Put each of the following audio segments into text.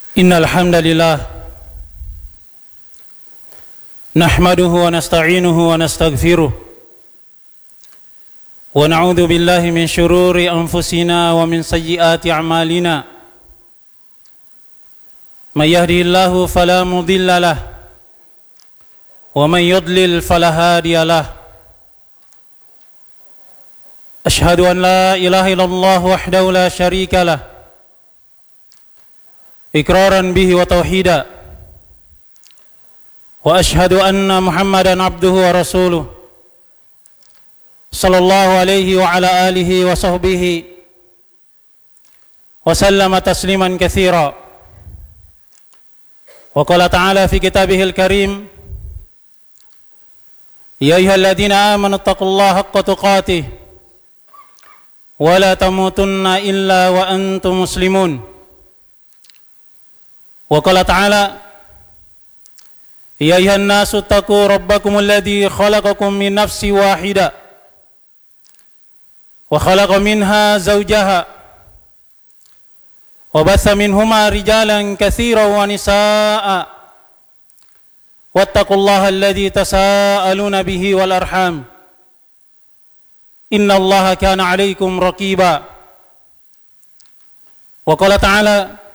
إن الحمد لله نحمده ونستعينه ونستغفره ونعوذ بالله من شرور أنفسنا ومن سيئات أعمالنا من يهده الله فلا مضل له ومن يضلل فلا هادي له أشهد أن لا إله إلا الله وحده لا شريك له إقرارا به وتوحيدا وأشهد أن محمدا عبده ورسوله صلى الله عليه وعلى آله وصحبه وسلم تسليما كثيرا. وقال تعالى في كتابه الكريم: يا أيها الذين آمنوا اتقوا الله حق تقاته ولا تموتن إلا وأنتم مسلمون. وقال تعالى: يا أيها الناس اتقوا ربكم الذي خلقكم من نفس واحدة وخلق منها زوجها وبث منهما رجالا كثيرا ونساء واتقوا الله الذي تساءلون به والأرحام إن الله كان عليكم رقيبا. وقال تعالى: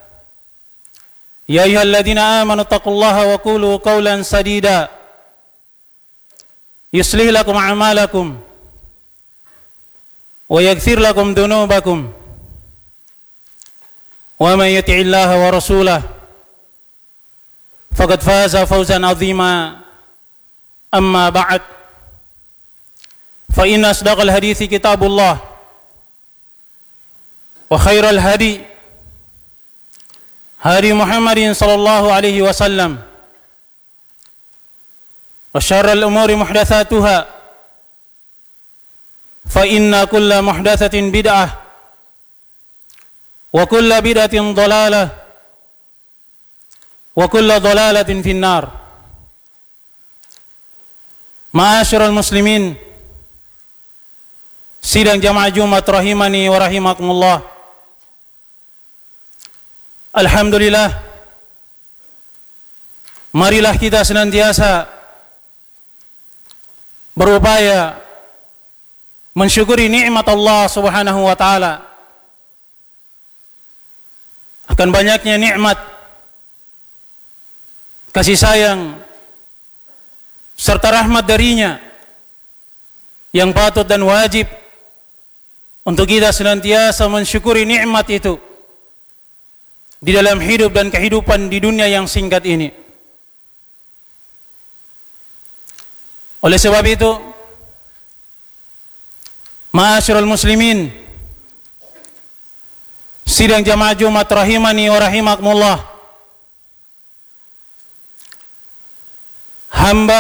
يا أيها الذين آمنوا اتقوا الله وقولوا قولا سديدا يصلح لكم أعمالكم ويغفر لكم ذنوبكم ومن يطع الله ورسوله فقد فاز فوزا عظيما. أما بعد، فإن أصدق الحديث كتاب الله وخير الهدي هدي محمد صلى الله عليه وسلم وشر الأمور محدثاتها فإن كل محدثة بدعة وكل بدعة ضلالة وكل ضلالة في النار. Ma'asyiral muslimin, sidang jamaah Jumat rahimani wa rahimakumullah. Alhamdulillah, marilah kita senantiasa berupaya mensyukuri nikmat Allah Subhanahu wa taala akan banyaknya nikmat, kasih sayang serta rahmat darinya yang patut dan wajib untuk kita senantiasa mensyukuri nikmat itu di dalam hidup dan kehidupan di dunia yang singkat ini. Oleh sebab itu, ma'asyiral muslimin, sidang jamaah Jumat rahimani wa rahimakumullah, hamba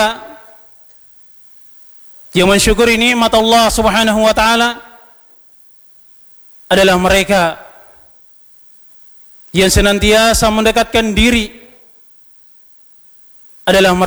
yang mensyukuri nikmat Allah Subhanahu wa taala adalah mereka yang senantiasa mendekatkan diri, adalah